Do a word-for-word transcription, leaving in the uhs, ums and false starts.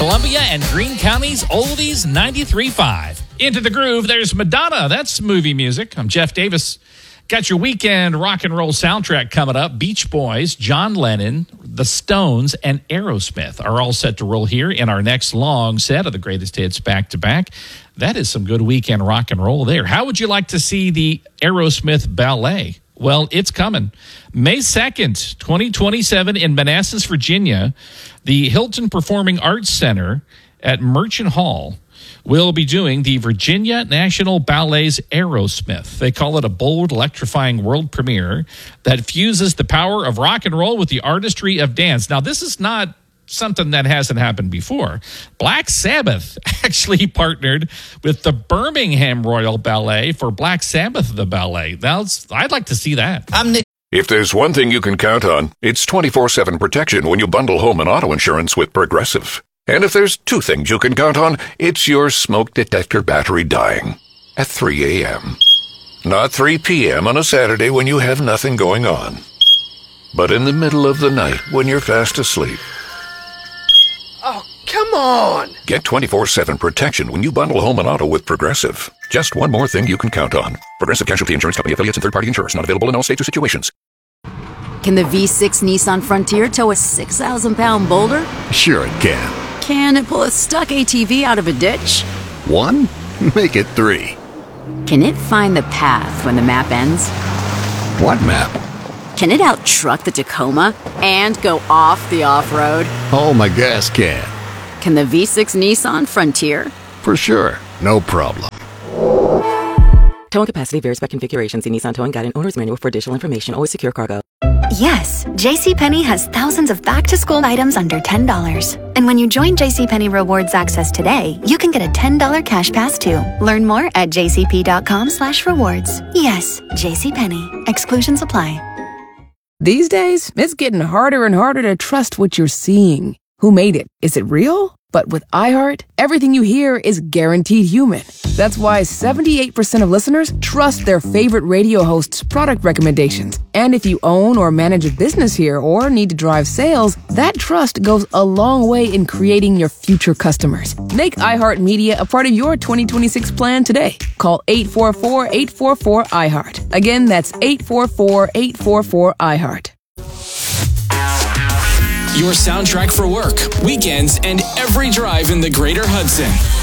Columbia and Greene County's Oldies ninety-three point five. Into the groove, there's Madonna. That's movie music. I'm Jeff Davis. Got your weekend rock and roll soundtrack coming up. Beach Boys, John Lennon, The Stones, and Aerosmith are all set to roll here in our next long set of the greatest hits back-to-back. That is some good weekend rock and roll there. How would you like to see the Aerosmith ballet? Well, it's coming. May second, twenty twenty-seven in Manassas, Virginia, the Hilton Performing Arts Center at Merchant Hall will be doing the Virginia National Ballet's Aerosmith. They call it a bold, electrifying world premiere that fuses the power of rock and roll with the artistry of dance. Now, this is not something that hasn't happened before. Black Sabbath actually partnered with the Birmingham Royal Ballet for Black Sabbath the Ballet. Now, I'd like to see that. I'm Nick. If there's one thing you can count on, it's twenty-four seven protection when you bundle home and auto insurance with Progressive. And if there's two things you can count on, it's your smoke detector battery dying at three a.m. Not three p.m. on a Saturday when you have nothing going on, but in the middle of the night when you're fast asleep. Oh, come on! Get twenty-four seven protection when you bundle home and auto with Progressive. Just one more thing you can count on. Progressive Casualty Insurance Company affiliates and third-party insurers. Not available in all states or situations. Can the V six Nissan Frontier tow a six thousand pound boulder? Sure it can. Can it pull a stuck A T V out of a ditch? One? Make it three. Can it find the path when the map ends? What map? Can it out-truck the Tacoma and go off the off-road? Oh, my gas can. Can the V six Nissan Frontier? For sure. No problem. Towing capacity varies by configuration. See Nissan Towing Guide and Owner's Manual for additional information. Always secure cargo. Yes, JCPenney has thousands of back-to-school items under ten dollars. And when you join JCPenney Rewards Access today, you can get a ten dollars cash pass too. Learn more at jcp.com slash rewards. Yes, JCPenney. Exclusions apply. These days, it's getting harder and harder to trust what you're seeing. Who made it? Is it real? But with iHeart, everything you hear is guaranteed human. That's why seventy-eight percent of listeners trust their favorite radio hosts' product recommendations. And if you own or manage a business here or need to drive sales, that trust goes a long way in creating your future customers. Make iHeartMedia a part of your twenty twenty-six plan today. Call eight four four, eight four four, iHeart. Again, that's eight four four, eight four four, iHeart. Your soundtrack for work, weekends, and every drive in the Greater Hudson.